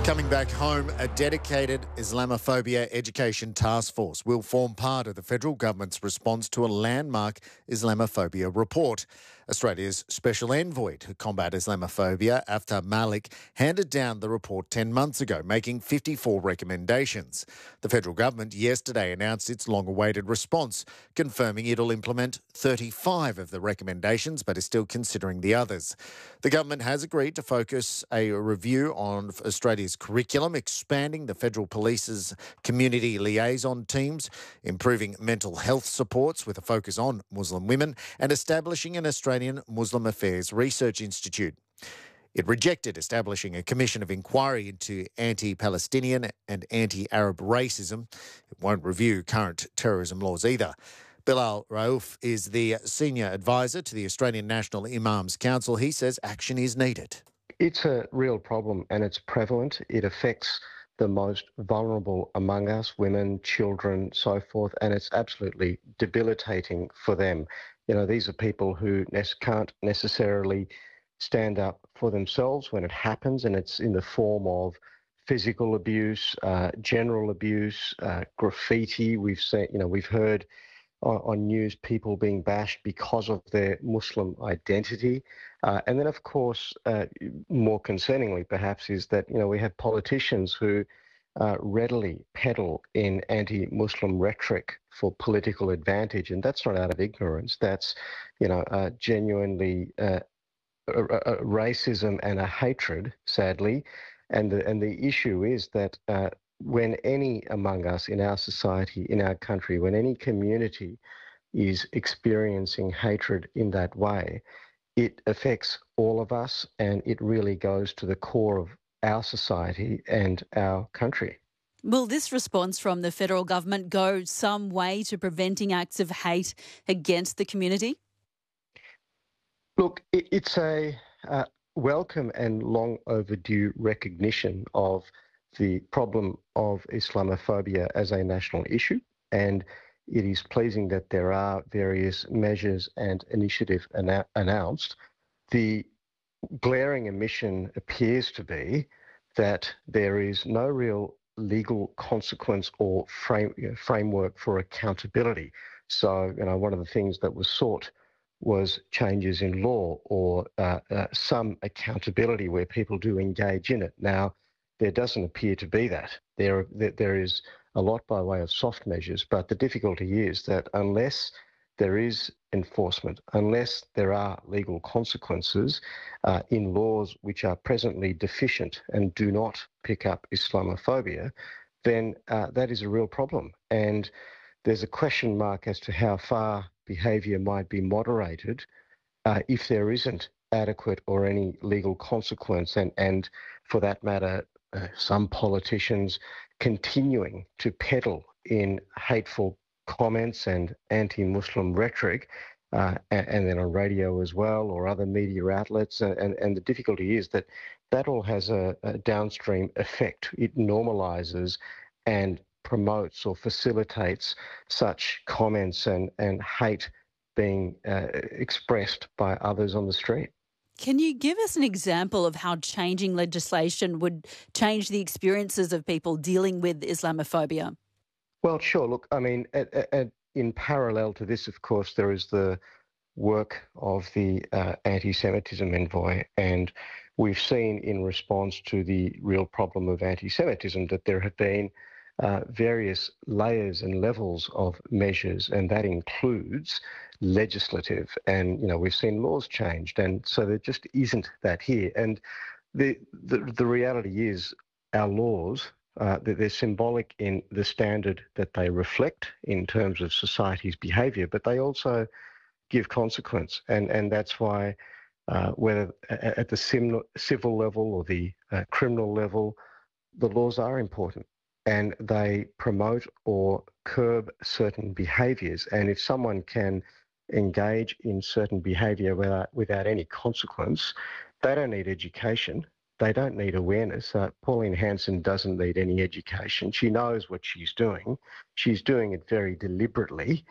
Coming back home, a dedicated Islamophobia education task force will form part of the federal government's response to a landmark Islamophobia report. Australia's special envoy to combat Islamophobia, Aftab Malik, handed down the report 10 months ago, making 54 recommendations. The federal government yesterday announced its long-awaited response, confirming it'll implement 35 of the recommendations but is still considering the others. The government has agreed to focus a review on Australia's curriculum, expanding the Federal Police's community liaison teams, improving mental health supports with a focus on Muslim women, and establishing an Australian Muslim Affairs Research Institute. It rejected establishing a commission of inquiry into anti-Palestinian and anti-Arab racism. It won't review current terrorism laws either. Bilal Rauf is the senior advisor to the Australian National Imams Council. He says action is needed. It's a real problem and it's prevalent. It affects the most vulnerable among us, women, children, so forth, and it's absolutely debilitating for them. You know, these are people who can't necessarily stand up for themselves when it happens, and it's in the form of physical abuse, general abuse, graffiti. We've heard on news people being bashed because of their Muslim identity. And then, of course, more concerningly perhaps is that, we have politicians who readily peddle in anti-Muslim rhetoric for political advantage. And that's not out of ignorance. That's, genuinely racism and a hatred, sadly. And the issue is that when any among us in our society, in our country, when any community is experiencing hatred in that way, it affects all of us and it really goes to the core of our society and our country. Will this response from the federal government go some way to preventing acts of hate against the community? Look, it's a welcome and long overdue recognition of the problem of Islamophobia as a national issue, and it is pleasing that there are various measures and initiatives announced. The glaring omission appears to be that there is no real legal consequence or framework for accountability. So, one of the things that was sought was changes in law or some accountability where people do engage in it. Now, there doesn't appear to be that. There is a lot by way of soft measures, but the difficulty is that unless there is enforcement, unless there are legal consequences in laws which are presently deficient and do not pick up Islamophobia, then that is a real problem. And there's a question mark as to how far behaviour might be moderated if there isn't adequate or any legal consequence, and for that matter, some politicians continuing to peddle in hateful comments and anti-Muslim rhetoric, and then on radio as well or other media outlets. And the difficulty is that all has a downstream effect. It normalises and promotes or facilitates such comments and hate being expressed by others on the street. Can you give us an example of how changing legislation would change the experiences of people dealing with Islamophobia? Well, sure. Look, I mean, in parallel to this, of course, there is the work of the anti-Semitism envoy, and we've seen in response to the real problem of anti-Semitism that there have been various layers and levels of measures, and that includes legislative. And, we've seen laws changed, and so there just isn't that here. And the reality is our laws, they're symbolic in the standard that they reflect in terms of society's behaviour, but they also give consequence. And that's why whether at the civil level or the criminal level, the laws are important. And they promote or curb certain behaviours. And if someone can engage in certain behaviour without any consequence, they don't need education. They don't need awareness. Pauline Hanson doesn't need any education. She knows what she's doing. She's doing it very deliberately.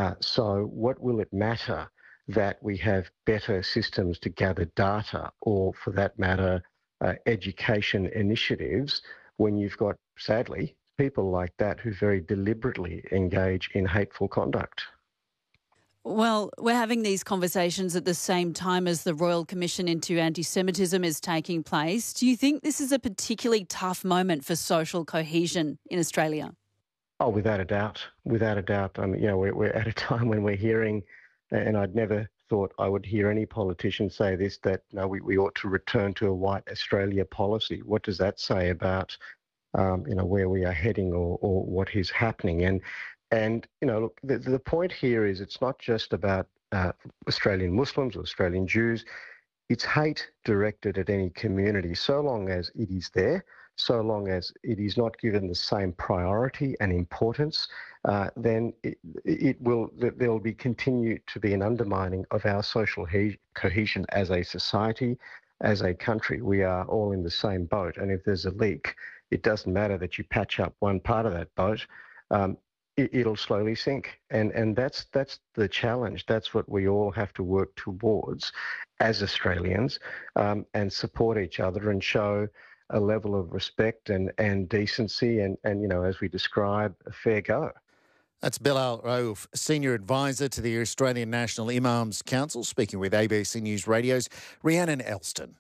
So what will it matter that we have better systems to gather data or, for that matter, education initiatives when you've got, sadly, people like that who very deliberately engage in hateful conduct. Well, we're having these conversations at the same time as the Royal Commission into Anti-Semitism is taking place. Do you think this is a particularly tough moment for social cohesion in Australia? Oh, without a doubt. Without a doubt. We're at a time when we're hearing, and I'd never thought I would hear any politician say this, that we ought to return to a white Australia policy. What does that say about where we are heading or what is happening? And look, the point here is it's not just about Australian Muslims or Australian Jews. It's hate directed at any community, so long as it is there, so long as it is not given the same priority and importance, then there will continue to be an undermining of our social cohesion as a society, as a country. We are all in the same boat, and if there's a leak, it doesn't matter that you patch up one part of that boat. It'll slowly sink. And that's the challenge. That's what we all have to work towards as Australians, and support each other and show a level of respect and decency and as we describe, a fair go. That's Bilal Rauf, Senior Advisor to the Australian National Imams Council, speaking with ABC News Radio's Rhiannon Elston.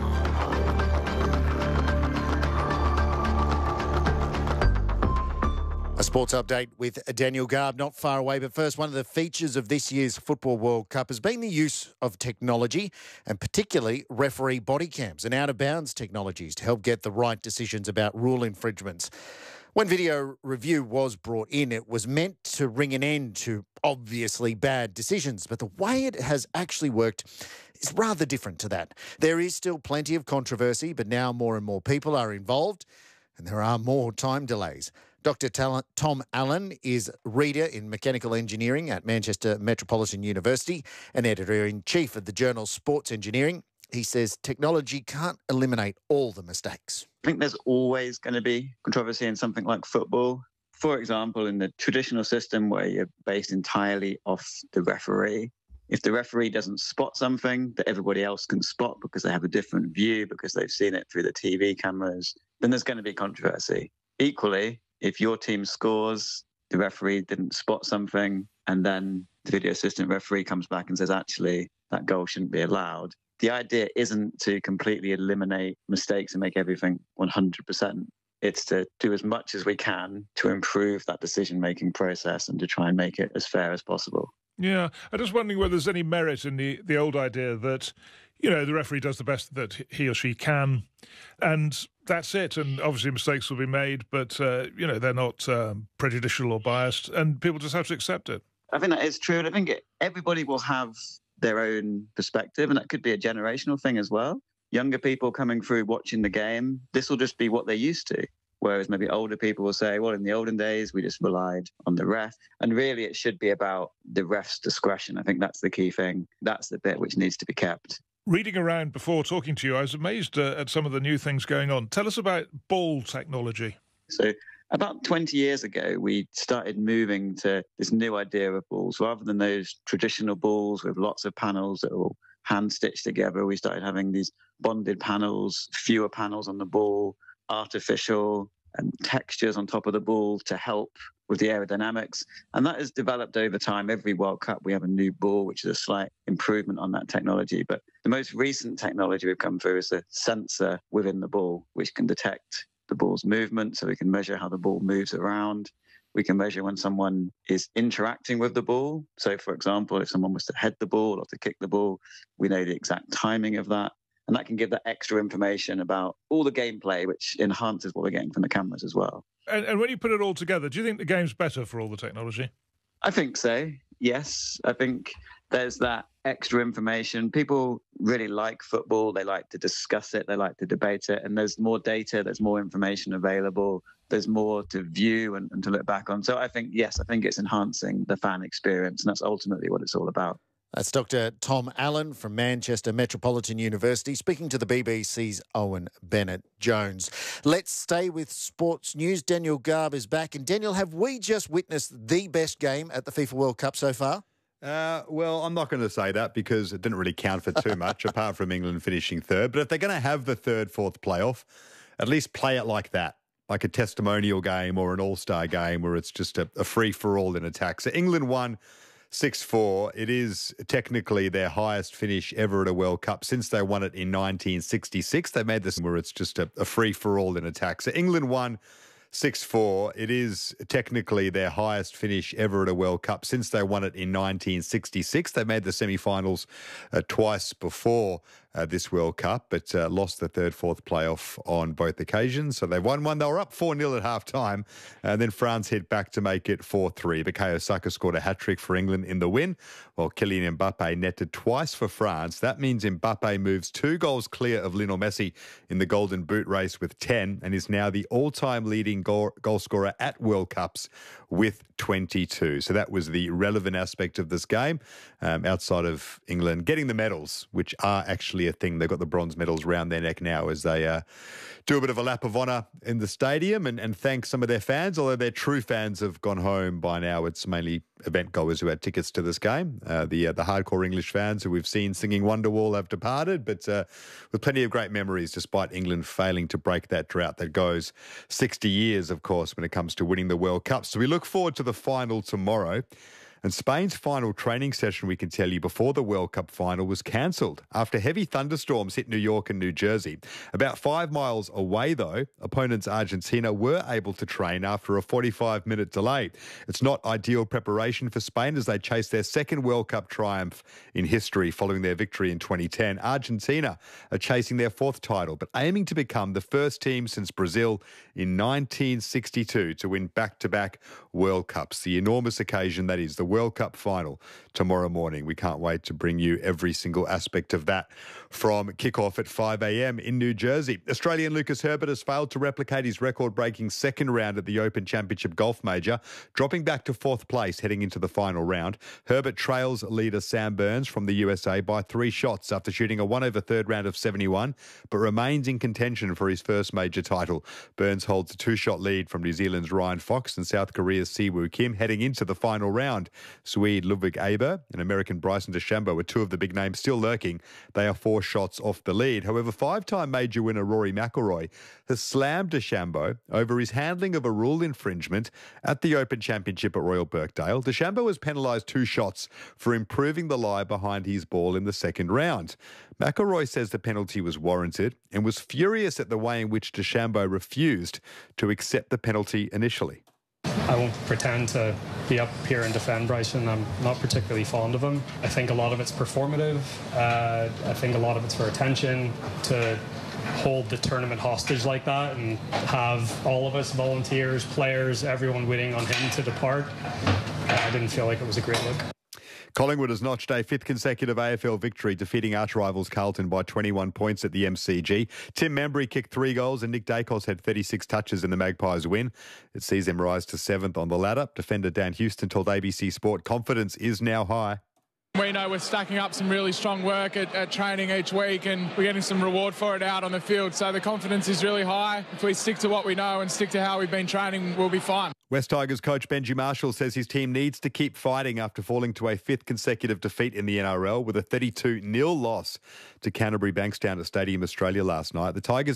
A sports update with Daniel Garb, not far away. But first, one of the features of this year's Football World Cup has been the use of technology, and particularly referee body cams and out-of-bounds technologies to help get the right decisions about rule infringements. When video review was brought in, it was meant to bring an end to obviously bad decisions, but the way it has actually worked is rather different to that. There is still plenty of controversy, but now more and more people are involved, and there are more time delays. Dr. Tom Allen is Reader in Mechanical Engineering at Manchester Metropolitan University and Editor-in-Chief of the journal Sports Engineering. He says technology can't eliminate all the mistakes. I think there's always going to be controversy in something like football. For example, in the traditional system where you're based entirely off the referee, if the referee doesn't spot something that everybody else can spot because they have a different view, because they've seen it through the TV cameras, then there's going to be controversy. Equally, if your team scores, the referee didn't spot something, and then the video assistant referee comes back and says, actually, that goal shouldn't be allowed. The idea isn't to completely eliminate mistakes and make everything 100%. It's to do as much as we can to improve that decision-making process and to try and make it as fair as possible. Yeah, I'm just wondering whether there's any merit in the old idea that, the referee does the best that he or she can, and that's it. And obviously mistakes will be made, but, they're not prejudicial or biased, and people just have to accept it. I think that is true, and I think everybody will have their own perspective, and that could be a generational thing as well. Younger people coming through watching the game, this will just be what they're used to. Whereas maybe older people will say, well, in the olden days, we just relied on the ref. And really, it should be about the ref's discretion. I think that's the key thing. That's the bit which needs to be kept. Reading around before talking to you, I was amazed at some of the new things going on. Tell us about ball technology. So about 20 years ago, we started moving to this new idea of balls. Rather than those traditional balls with lots of panels that are all hand-stitched together, we started having these bonded panels, fewer panels on the ball, artificial and textures on top of the ball to help with the aerodynamics. And that has developed over time. Every World Cup, we have a new ball, which is a slight improvement on that technology. But the most recent technology we've come through is a sensor within the ball, which can detect the ball's movement. So we can measure how the ball moves around. We can measure when someone is interacting with the ball. So, for example, if someone was to head the ball or to kick the ball, we know the exact timing of that. And that can give that extra information about all the gameplay, which enhances what we're getting from the cameras as well. And when you put it all together, do you think the game's better for all the technology? I think so, yes. I think there's that extra information. People really like football. They like to discuss it. They like to debate it. And there's more data. There's more information available. There's more to view and to look back on. So I think, yes, I think it's enhancing the fan experience. And that's ultimately what it's all about. That's Dr. Tom Allen from Manchester Metropolitan University speaking to the BBC's Owen Bennett-Jones. Let's stay with sports news. Daniel Garb is back. And Daniel, have we just witnessed the best game at the FIFA World Cup so far? Well, I'm not going to say that because it didn't really count for too much, apart from England finishing third. But if they're going to have the third, fourth playoff, at least play it like that, like a testimonial game or an all-star game where it's just a free-for-all in attack. So England won 6-4. It is technically their highest finish ever at a World Cup since they won it in 1966. They made this where it's just a free-for-all in attack. So England won 6-4. It is technically their highest finish ever at a World Cup since they won it in 1966. They made the semi-finals twice before this World Cup, but lost the third, fourth playoff on both occasions. So they won one. They were up 4-0 at half-time, and then France hit back to make it 4-3. Bukayo Saka scored a hat-trick for England in the win, while Kylian Mbappe netted twice for France. That means Mbappe moves 2 goals clear of Lionel Messi in the Golden Boot race with 10 and is now the all-time leading goal scorer at World Cups with 22. So that was the relevant aspect of this game, outside of England getting the medals, which are actually a thing. They've got the bronze medals round their neck now as they do a bit of a lap of honour in the stadium and thank some of their fans, although their true fans have gone home by now. It's mainly event goers who had tickets to this game. The hardcore English fans who we've seen singing Wonderwall have departed, but with plenty of great memories despite England failing to break that drought that goes 60 years, of course, when it comes to winning the World Cup. So we look forward to the final tomorrow. And Spain's final training session, we can tell you, before the World Cup final was cancelled after heavy thunderstorms hit New York and New Jersey. About 5 miles away, though, opponents Argentina were able to train after a 45-minute delay. It's not ideal preparation for Spain as they chase their second World Cup triumph in history following their victory in 2010. Argentina are chasing their 4th title, but aiming to become the first team since Brazil in 1962 to win back-to-back World Cups. The enormous occasion that is the World Cup final tomorrow morning. We can't wait to bring you every single aspect of that from kickoff at 5 a.m. in New Jersey. Australian Lucas Herbert has failed to replicate his record-breaking second round at the Open Championship Golf Major, dropping back to 4th place heading into the final round. Herbert trails leader Sam Burns from the USA by 3 shots after shooting a 1/3 round of 71, but remains in contention for his first major title. Burns holds a 2-shot lead from New Zealand's Ryan Fox and South Korea's Siwoo Kim heading into the final round. Swede Ludwig Aber and American Bryson DeChambeau are 2 of the big names still lurking. They are 4 shots off the lead. However, 5-time major winner Rory McIlroy has slammed DeChambeau over his handling of a rule infringement at the Open Championship at Royal Birkdale. DeChambeau was penalised 2 shots for improving the lie behind his ball in the second round. McIlroy says the penalty was warranted and was furious at the way in which DeChambeau refused to accept the penalty initially. I won't pretend to be up here and defend Bryson. I'm not particularly fond of him. I think a lot of it's performative. I think a lot of it's for attention, to hold the tournament hostage like that and have all of us, volunteers, players, everyone waiting on him to depart. I didn't feel like it was a great look. Collingwood has notched a 5th consecutive AFL victory, defeating arch-rivals Carlton by 21 points at the MCG. Tim Membry kicked 3 goals and Nick Dacos had 36 touches in the Magpies' win. It sees them rise to 7th on the ladder. Defender Dan Houston told ABC Sport confidence is now high. We know we're stacking up some really strong work at training each week and we're getting some reward for it out on the field. So the confidence is really high. If we stick to what we know and stick to how we've been training, we'll be fine. West Tigers coach Benji Marshall says his team needs to keep fighting after falling to a 5th consecutive defeat in the NRL with a 32-0 loss to Canterbury Bankstown at Stadium Australia last night. The Tigers